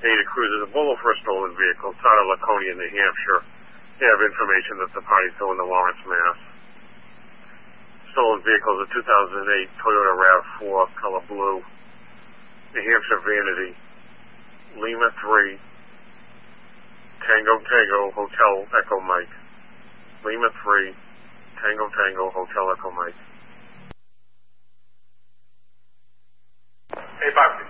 Ada Cruiser. The Bolo for a stolen vehicle. It's out of Laconia, New Hampshire. They have information that the party's going to Lawrence, Mass. Stolen vehicle is a 2008 Toyota RAV4, color blue. New Hampshire Vanity. Lima 3. Tango Tango, Hotel Echo Mike. Lima 3. Tango Tango, Hotel Echo Mike. Hey, Bob,